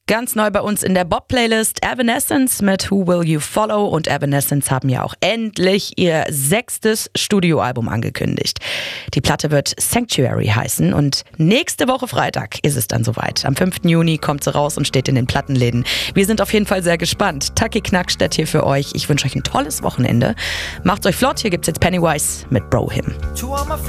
Ganz neu bei uns in der Bob-Playlist Evanescence mit Who Will You Follow, und Evanescence haben ja auch endlich ihr 6. Studioalbum angekündigt. Die Platte wird Sanctuary heißen und nächste Woche Freitag ist es dann soweit. Am 5. Juni kommt sie raus und steht in den Plattenläden. Wir sind auf jeden Fall sehr gespannt. Taki Knackstedt hier für euch. Ich wünsche euch ein tolles Wochenende. Macht's euch flott, hier gibt's jetzt Pennywise mit Bro Him.